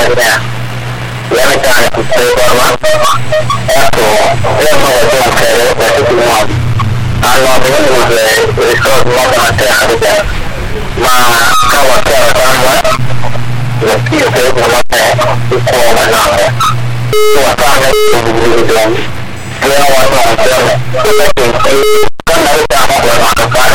ya me cae usted forma esto es no de mujer de tu modo a lo menos de esto no te mata a ma kawa kawa kama lo que yo creo que no es como nada tu acá es dia waktu hancur kan dari kamu bermakan